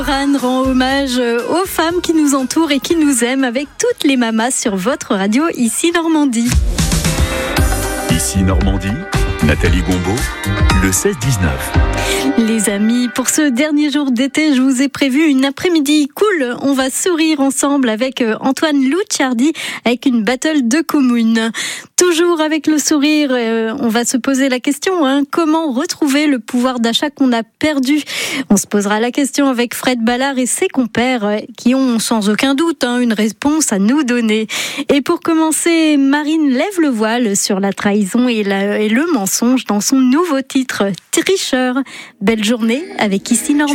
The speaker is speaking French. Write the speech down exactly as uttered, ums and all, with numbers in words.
Ran rend hommage aux femmes qui nous entourent et qui nous aiment avec toutes les mamas sur votre radio Ici Normandie. Ici Normandie, Nathalie Gombaud, le seize dix-neuf. Les amis, pour ce dernier jour d'été, je vous ai prévu une après-midi cool. On va sourire ensemble avec Antoine Louchardi avec une battle de communes. Toujours avec le sourire, euh, on va se poser la question, hein, comment retrouver le pouvoir d'achat qu'on a perdu? On se posera la question avec Fred Ballard et ses compères euh, qui ont sans aucun doute hein, une réponse à nous donner. Et pour commencer, Marine lève le voile sur la trahison et, la, et le mensonge dans son nouveau titre, Tricheur. Belle journée avec Ici Normandie.